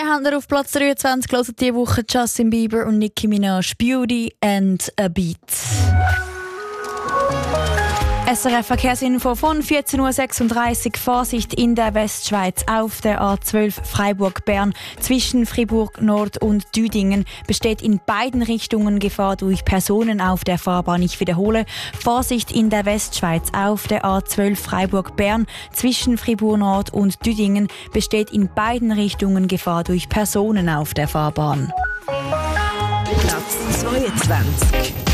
Den haben wir auf Platz 23 gelesen diese Woche Justin Bieber und Nicki Minaj, Beauty and a Beat. SRF Verkehrsinfo von 14.36 Uhr. Vorsicht in der Westschweiz auf der A12 Freiburg-Bern zwischen Fribourg Nord und Düdingen besteht in beiden Richtungen Gefahr durch Personen auf der Fahrbahn. Ich wiederhole, Vorsicht in der Westschweiz auf der A12 Freiburg-Bern zwischen Fribourg Nord und Düdingen besteht in beiden Richtungen Gefahr durch Personen auf der Fahrbahn. Platz 22.